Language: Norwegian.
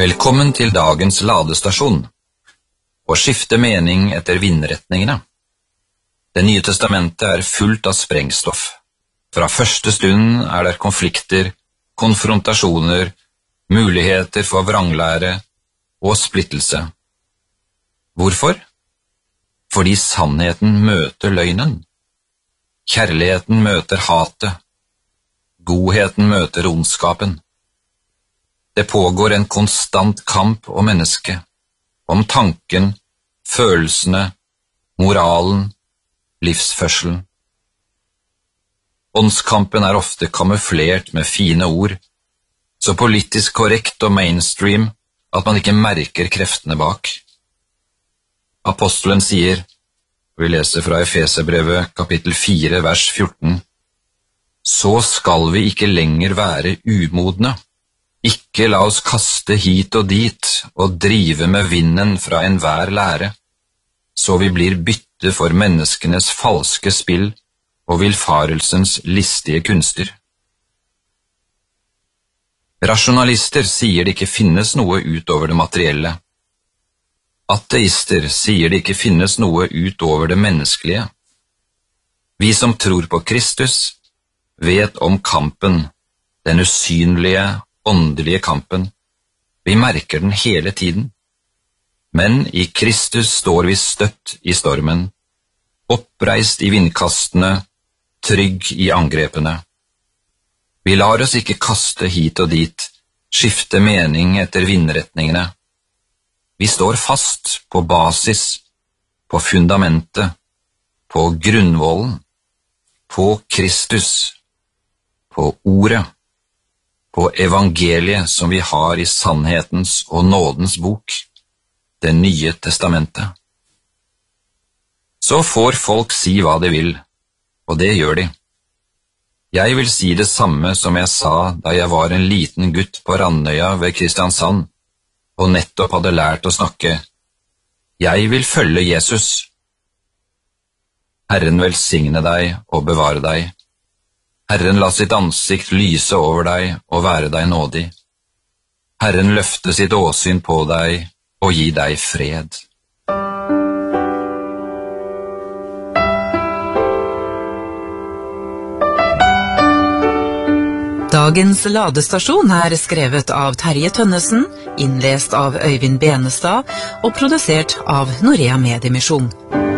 Velkommen til dagens ladestasjon. Å skifte mening etter vindretningene. Det nye testamentet er fullt av sprengstoff. Fra første stund er det konflikter, konfrontasjoner, muligheter for vranglære og splittelse. Hvorfor? Fordi sannheten møter løgnen. Kjærligheten møter hatet. Godheten møter ondskapen. Det pågår en konstant kamp om mennesket, om tanken, følelsene, moralen, livsførselen. Åndskampen er ofte kamuflert med fine ord, så politisk korrekt og mainstream at man ikke merker kreftene bak. Apostelen sier, vi leser fra Efeserbrevet kapittel 4 vers 14, så skal vi ikke lenger være umodne. Ikke la oss kaste hit og dit og drive med vinden fra enhver lære, så vi blir bytte for menneskenes falske spill og villfarelsens listige kunster. Rasjonalister sier det ikke finnes noe utover det materielle. Ateister sier det ikke finnes noe utover det menneskelige. Vi som tror på Kristus vet om kampen, den usynlige, åndelige kampen. Vi merker den hele tiden. Men i Kristus står vi støtt i stormen, oppreist i vindkastene, trygg i angrepene. Vi lar oss ikke kaste hit og dit, skifte mening etter vindretningene. Vi står fast på basis, på fundamentet, på grunnvollen, på Kristus, på ordet, på evangeliet som vi har i sannhetens og nådens bok, det nye testamentet. Så får folk si hva de vil, og det gjør de. Jeg vil si det samme som jeg sa da jeg var en liten gutt på Randøya ved Kristiansand, og nettopp hadde lært å snakke. Jeg vil følge Jesus. Herren velsigne deg og bevare deg. Herren la sitt ansikt lyse over deg og være deg nådig. Herren løfte sitt åsyn på deg og gi deg fred. Dagens ladestasjon er skrevet av Terje Tønnesen, innlest av Øyvind Benestad og produsert av Norea Mediemisjon.